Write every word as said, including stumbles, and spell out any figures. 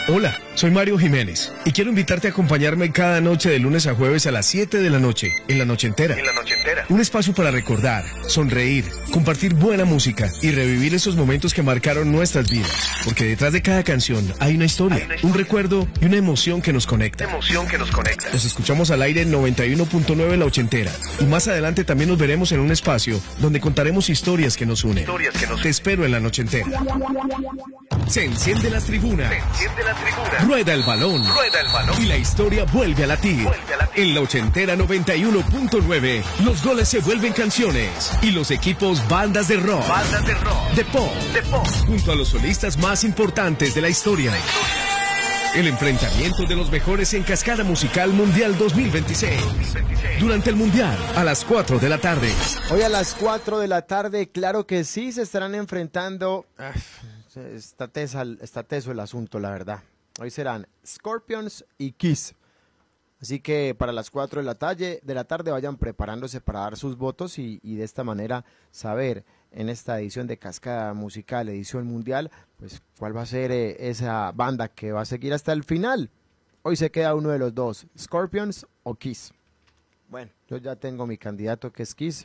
Hola, soy Mario Jiménez y quiero invitarte a acompañarme cada noche de lunes a jueves a las siete de la noche, en La Noche Entera. En La Noche Entera. Un espacio para recordar, sonreír, compartir buena música y revivir esos momentos que marcaron nuestras vidas. Porque detrás de cada canción hay una historia, Hay una historia. un recuerdo y una emoción que nos conecta. Emoción que nos conecta. Nos escuchamos al aire en noventa y uno punto nueve La Ochentera. Y más adelante también nos veremos en un espacio donde contaremos historias que nos unen. Historias que nos Te espero en La Noche Entera. Se encienden las tribunas. Se enciende la tribuna. Rueda el balón. Rueda el balón. Y la historia vuelve a latir. Vuelve a latir. En La Ochentera noventa y uno punto nueve, los goles se vuelven canciones. Y los equipos bandas de rock, Bandas de rock. de pop, De pop. junto a los solistas más importantes de la historia. El enfrentamiento de los mejores en Cascada Musical Mundial dos mil veintiséis. Durante el Mundial, a las cuatro de la tarde. Hoy a las cuatro de la tarde, claro que sí, se estarán enfrentando. Ah, está, tesa, está teso el asunto, la verdad. Hoy serán Scorpions y Kiss. Así que para las cuatro de la tarde, de la tarde vayan preparándose para dar sus votos y, y de esta manera saber en esta edición de Cascada Musical, edición mundial, pues cuál va a ser eh, esa banda que va a seguir hasta el final. Hoy se queda uno de los dos, Scorpions o Kiss. Bueno, yo ya tengo mi candidato que es Kiss,